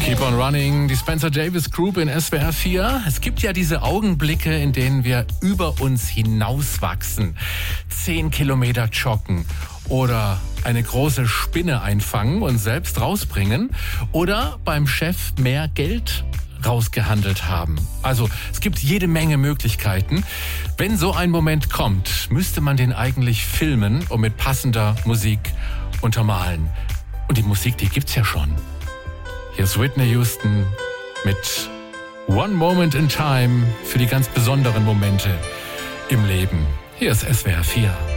Keep on Running, die Spencer Davis Group in SWR 4. Es gibt ja diese Augenblicke, in denen wir über uns hinauswachsen. 10 Kilometer joggen oder eine große Spinne einfangen und selbst rausbringen oder beim Chef mehr Geld rausgehandelt haben. Also es gibt jede Menge Möglichkeiten. Wenn so ein Moment kommt, müsste man den eigentlich filmen und mit passender Musik untermalen. Und die Musik, die gibt's ja schon. Hier ist Whitney Houston mit One Moment in Time für die ganz besonderen Momente im Leben. Hier ist SWR 4.